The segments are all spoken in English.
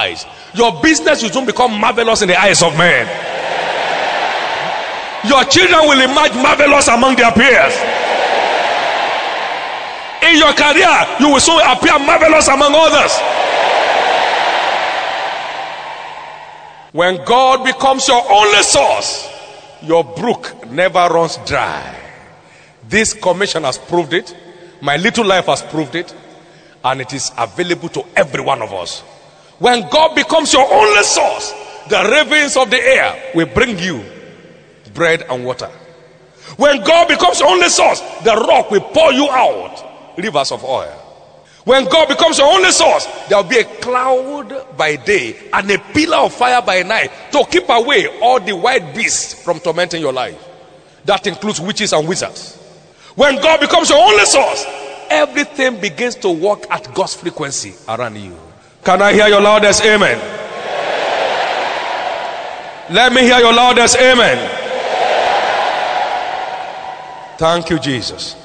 eyes. Your business will soon become marvelous in the eyes of men. Your children will emerge marvelous among their peers. In your career, you will soon appear marvelous among others. When God becomes your only source, your brook never runs dry. This commission has proved it. My little life has proved it. And it is available to every one of us. When God becomes your only source, the ravens of the air will bring you bread and water. When God becomes your only source, the rock will pour you out rivers of oil. When God becomes your only source, there will be a cloud by day and a pillar of fire by night to keep away all the wild beasts from tormenting your life. That includes witches and wizards. When God becomes your only source, everything begins to work at God's frequency around you. Can I hear your loudest amen? Let me hear your loudest amen. Thank you, Jesus.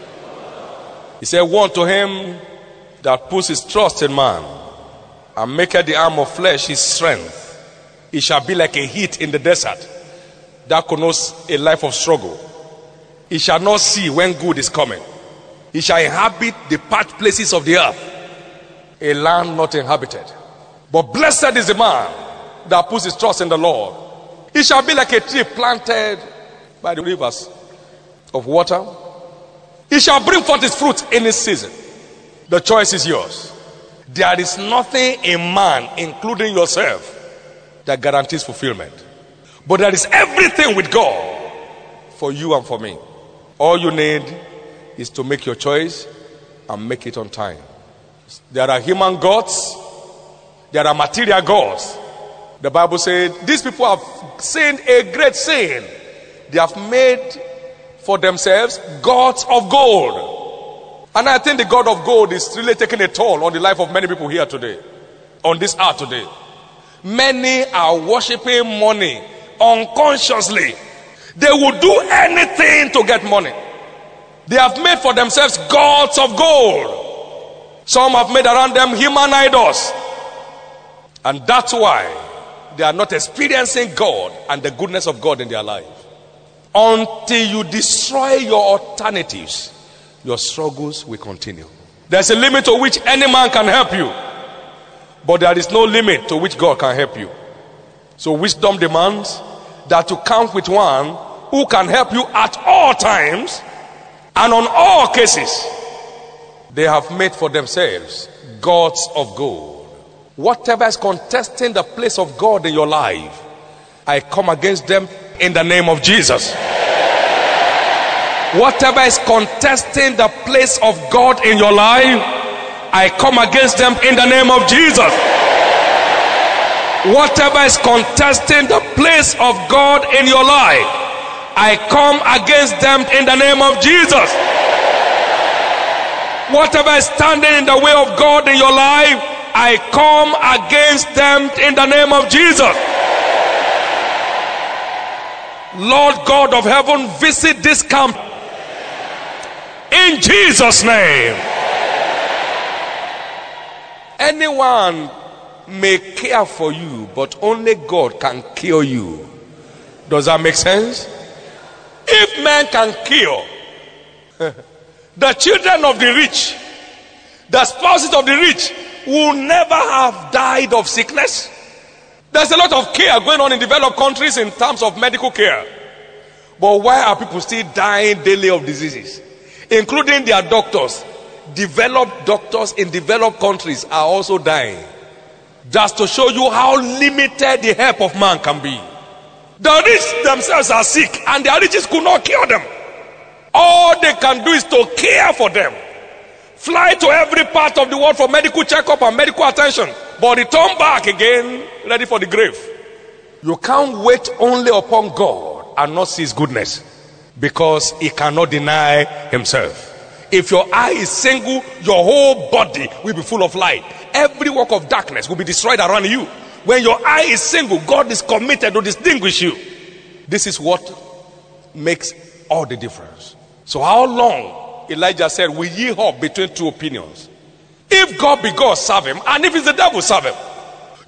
He said, woe unto him that puts his trust in man and maketh the arm of flesh his strength. It shall be like a heat in the desert that connotes a life of struggle. He shall not see when good is coming. He shall inhabit the parched places of the earth, a land not inhabited. But blessed is the man that puts his trust in the Lord. He shall be like a tree planted by the rivers of water. He shall bring forth his fruit in his season. The choice is yours. There is nothing in man, including yourself, that guarantees fulfillment. But there is everything with God for you and for me. All you need is to make your choice and make it on time. There are human gods. There are material gods. The Bible said these people have sinned a great sin. They have made for themselves gods of gold. And I think the God of gold is really taking a toll on the life of many people here today, on this earth today. Many are worshiping money unconsciously. They will do anything to get money. They have made for themselves gods of gold. Some have made around them human idols. And that's why they are not experiencing God and the goodness of God in their life. Until you destroy your alternatives, your struggles will continue. There's a limit to which any man can help you, but there is no limit to which God can help you. So wisdom demands that you count with one who can help you at all times and on all cases. They have made for themselves gods of gold. Whatever is contesting the place of God in your life, I come against them in the name of Jesus. Whatever is contesting the place of God in your life, I come against them in the name of Jesus. Whatever is contesting the place of God in your life, I come against them in the name of Jesus. Whatever is standing in the way of God in your life, I come against them in the name of Jesus. Lord God of heaven, visit this camp in Jesus' name. Anyone may care for you, but only God can cure you. Does that make sense? If man can cure, the children of the rich, the spouses of the rich will never have died of sickness. There's a lot of care going on in developed countries in terms of medical care. But why are people still dying daily of diseases? Including their doctors. Developed doctors in developed countries are also dying. Just to show you how limited the help of man can be. The rich themselves are sick and their riches could not cure them. All they can do is to care for them. Fly to every part of the world for medical checkup and medical attention, but return back again ready for the grave. You can't wait only upon God and not see his goodness, because he cannot deny himself. If your eye is single, your whole body will be full of light. Every work of darkness will be destroyed around you. When your eye is single, God is committed to distinguish you. This is what makes all the difference. So how long, Elijah said, will ye hold between two opinions? If God be God, serve him, and if it's the devil, serve him.